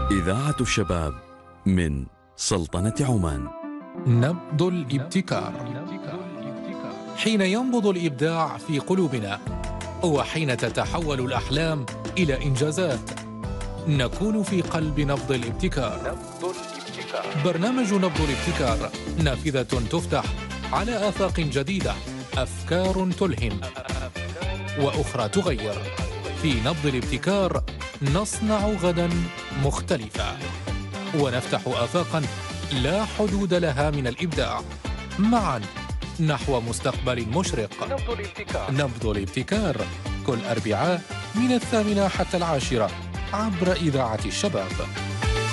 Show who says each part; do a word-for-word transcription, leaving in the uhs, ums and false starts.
Speaker 1: إذاعة الشباب من سلطنة عمان.
Speaker 2: نبض الابتكار. حين ينبض الإبداع في قلوبنا وحين تتحول الأحلام إلى إنجازات نكون في قلب نبض الابتكار. برنامج نبض الابتكار نافذة تفتح على آفاق جديدة، أفكار تلهم وأخرى تغير. في نبض الابتكار نصنع غدا مختلفا ونفتح آفاقا لا حدود لها من الإبداع، معا نحو مستقبل مشرق. نبض الابتكار. نبض الابتكار كل أربعاء من الثامنة حتى العاشرة عبر إذاعة الشباب.